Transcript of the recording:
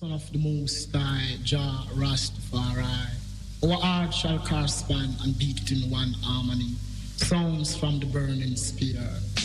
Son of the Most High, Jah Rastafari. Our heart shall correspond and beat in one harmony. Sounds from the burning spear.